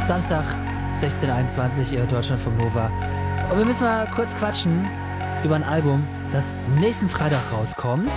Samstag, 16:21, ihr Deutschlandfunk Nova. Und wir müssen mal kurz quatschen über ein Album, das nächsten Freitag rauskommt.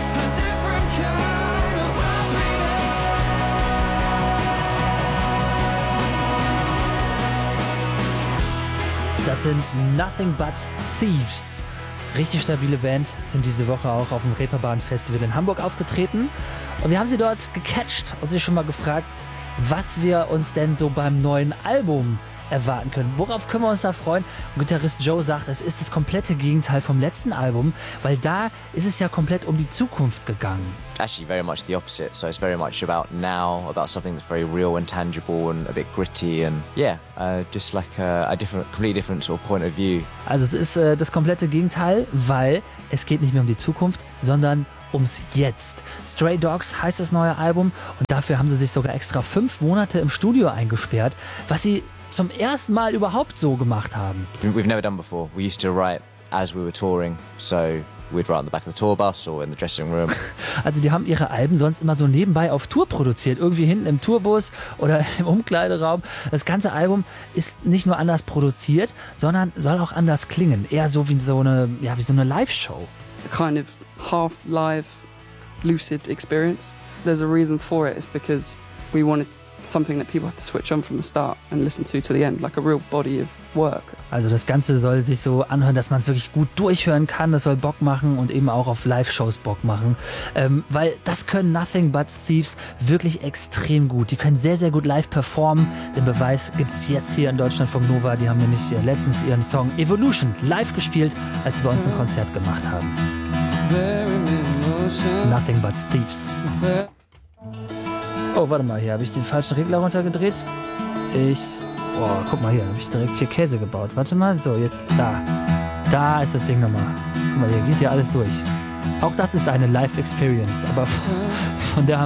Das sind Nothing But Thieves. Richtig stabile Band, sind diese Woche auch auf dem Reeperbahn-Festival in Hamburg aufgetreten. Und wir haben sie dort gecatcht und sie schon mal gefragt, was wir uns denn so beim neuen Album erwarten können. Worauf können wir uns da freuen? Und Gitarrist Joe sagt, es ist das komplette Gegenteil vom letzten Album, weil da ist es ja komplett um die Zukunft gegangen. Actually very much the opposite, so it's very much about now, about something that's very real and tangible and a bit gritty and just like a completely different sort of point of view. Also es ist das komplette Gegenteil, weil es geht nicht mehr um die Zukunft, sondern ums Jetzt. Stray Dogs heißt das neue Album und dafür haben sie sich sogar extra 5 Monate im Studio eingesperrt, was sie zum ersten Mal überhaupt so gemacht haben. We've never done before. We used to write as we were touring, so we'd write on the back of the tour bus or in the dressing room. Also die haben ihre Alben sonst immer so nebenbei auf Tour produziert, irgendwie hinten im Tourbus oder im Umkleideraum. Das ganze Album ist nicht nur anders produziert, sondern soll auch anders klingen. Eher so wie so eine Live-Show. A kind of half live, lucid experience. There's a reason for it. It's because we wanted something that people have to switch on from the start and listen to the end, like a real body of work. Also das Ganze soll sich so anhören, dass man es wirklich gut durchhören kann. Das soll Bock machen und eben auch auf Live-Shows Bock machen. Weil das können Nothing But Thieves wirklich extrem gut. Die können sehr, sehr gut live performen. Den Beweis gibt es jetzt hier in Deutschlandfunk Nova. Die haben nämlich letztens ihren Song Evolution live gespielt, als sie bei uns ein Konzert gemacht haben. Nothing But Thieves. Oh, warte mal, hier habe ich den falschen Regler runtergedreht. Guck mal hier, habe ich direkt hier Käse gebaut. Warte mal, so, jetzt da. Da ist das Ding nochmal. Guck mal, hier geht ja alles durch. Auch das ist eine Live-Experience, aber von der haben